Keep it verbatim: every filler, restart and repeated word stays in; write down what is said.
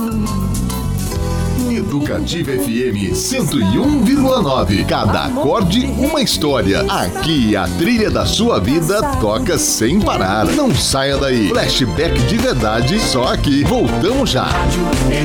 Educativa F M cento e um vírgula nove. Cada acorde uma história. Aqui a trilha da sua vida toca sem parar. Não saia daí. Flashback de verdade só aqui. Voltamos já.